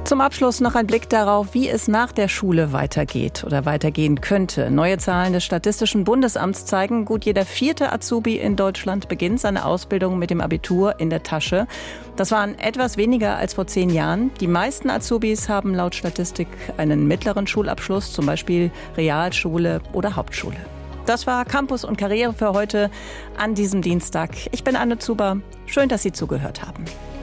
Zum Abschluss noch ein Blick darauf, wie es nach der Schule weitergeht oder weitergehen könnte. Neue Zahlen des Statistischen Bundesamts zeigen, gut jeder 4. Azubi in Deutschland beginnt seine Ausbildung mit dem Abitur in der Tasche. Das waren etwas weniger als vor 10 Jahren. Die meisten Azubis haben laut Statistik einen mittleren Schulabschluss, zum Beispiel Realschule oder Hauptschule. Das war Campus und Karriere für heute an diesem Dienstag. Ich bin Anne Zuber. Schön, dass Sie zugehört haben.